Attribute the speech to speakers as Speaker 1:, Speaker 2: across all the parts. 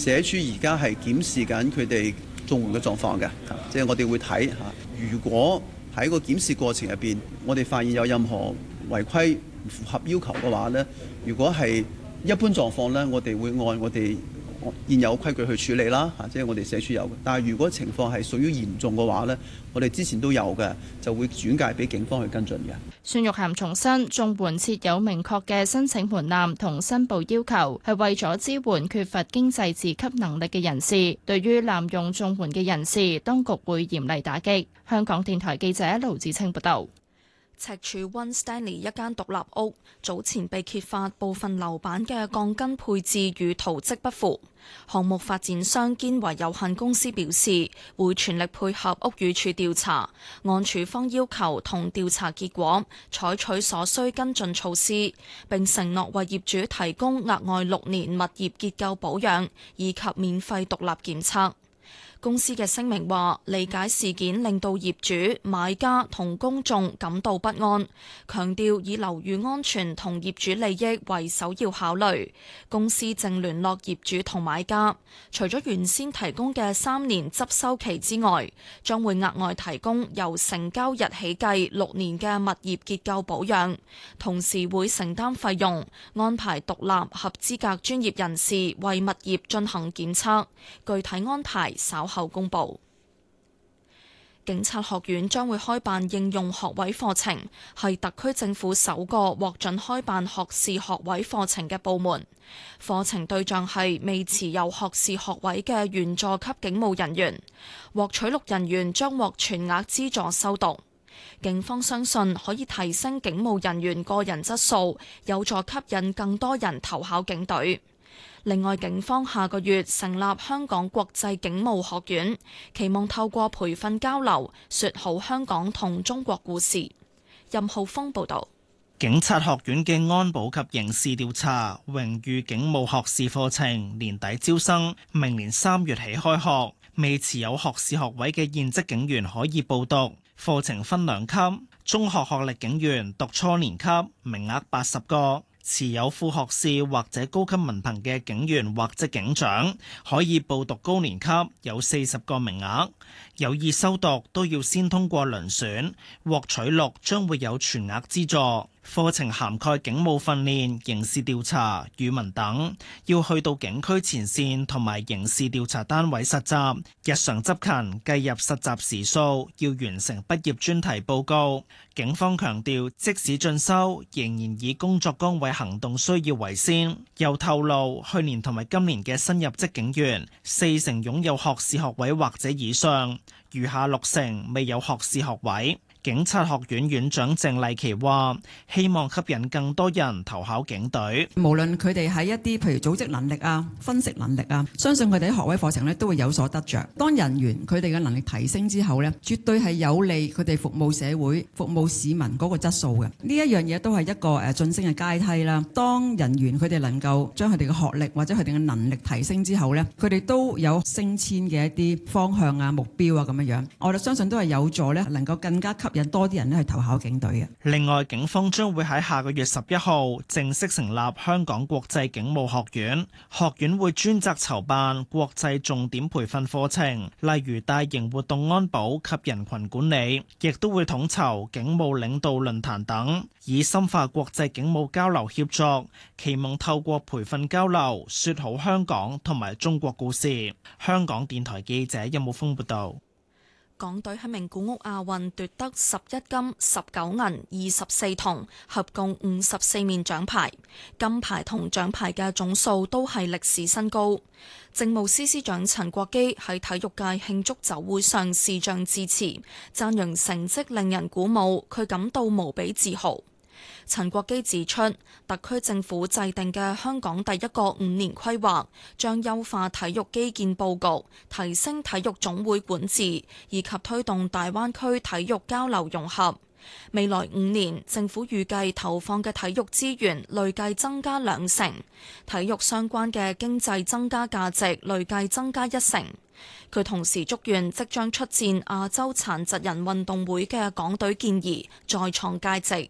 Speaker 1: 社署而家係檢視緊佢哋綜援嘅狀況嘅，即係我哋會睇嚇。如果喺個檢視過程入邊，我哋發現有任何違規唔符合要求嘅話呢，如果係一般狀況呢，我哋會按我哋現有規矩去處理啦，即係我哋社署有嘅。但係如果情況係屬於嚴重嘅話呢，我哋之前都有嘅，就會轉介俾警方去跟進嘅。
Speaker 2: 孫玉菡重申，綜援設有明確嘅申請門檻同申報要求，係為咗支援缺乏經濟自給能力嘅人士。對於濫用綜援嘅人士，當局會嚴厲打擊。香港電台記者盧子清報道。
Speaker 3: 赤柱溫 Stanley 一間獨立屋早前被揭發部分樓板嘅鋼筋配置與圖則不符，項目發展商堅維有限公司表示會全力配合屋宇署調查，按署方要求同調查結果採取所需跟進措施，並承諾為業主提供額外6年物業結構保養以及免費獨立檢測。公司嘅聲明話，理解事件令到業主、買家同公眾感到不安，強調以樓宇安全同業主利益為首要考慮。公司正聯絡業主同買家，除咗原先提供嘅3年執收期之外，將會額外提供由成交日起計6年嘅物業結構保養，同時會承擔費用，安排獨立合資格專業人士為物業進行檢測，具體安排稍後公布。警察學院將會開辦應用學位課程，係特區政府首個獲准開辦學士學位課程嘅部門。課程對象係未持有學士學位嘅員佐級警務人員，獲取錄人員將獲全額資助修讀。警方相信可以提升警務人員個人質素，有助吸引更多人投考警隊。另外，警方下個月成立香港國際警務學院，期望透過培訓交流，說好香港同中國故事。任浩峰報導。
Speaker 4: 警察學院嘅安保及刑事調查榮譽警務學士課程年底招生，明年3月起開學。未持有學士學位嘅現職警員可以報讀。課程分2級，中學學歷警員讀初年級，名額80個。持有副學士或者高級文憑嘅警員或者警長可以報讀高年級，有40個名額。有意修讀都要先通過遴選，獲取錄將會有全額資助。課程涵蓋警務訓練、刑事調查、語文等，要去到警區前線同埋刑事調查單位實習，日常執勤計入實習時數，要完成畢業專題報告。警方強調，即使進修，仍然以工作崗位行動需要為先。又透露，去年同埋今年嘅新入職警員，4成擁有學士學位或者以上，餘下6成未有學士學位。警察學院院長鄭麗琪話，希望吸引更多人投考警隊。
Speaker 5: 無論佢哋喺一啲譬如組織能力啊、分析能力啊，相信佢哋喺學位課程咧都會有所得着。當人員佢哋嘅能力提升之後咧，絕對係有利佢哋服務社會、服務市民嗰個質素嘅。呢一樣嘢都係一個晉升嘅階梯啦。當人員佢哋能夠將佢哋嘅學歷或者佢哋嘅能力提升之後咧，佢哋都有升遷嘅一啲方向啊、目標啊咁樣樣。我哋相信都係有助咧，能夠更加吸引多啲人去投考警隊嘅。
Speaker 4: 另外，警方將會喺下個月11號正式成立香港國際警務學院，學院會專責籌辦國際重點培訓課程，例如大型活動安保及人群管理，亦都會統籌警務領導論壇等，以深化國際警務交流協作，期望透過培訓交流，說好香港同埋中國故事。香港電台記者任武峰報道。
Speaker 3: 港隊喺名古屋亞運奪得11金、19銀、24銅，合共54面獎牌，金牌同獎牌嘅總數都係歷史新高。政務司司長陳國基喺體育界慶祝酒會上視像致辭，讚揚成績令人鼓舞，佢感到無比自豪。陳國基指出，特區政府制定嘅香港第一個5年規劃，將優化體育基建佈局，提升體育總會管治，以及推動大灣區體育交流融合。未來5年，政府預計投放嘅體育資源累計增加2成，體育相關嘅經濟增加價值累計增加1成。佢同時祝願即將出戰亞洲殘疾人運動會嘅港隊健兒再創佳績。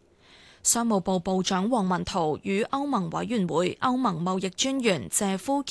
Speaker 3: 商務部部長王文濤與歐盟委員會歐盟貿易專員謝夫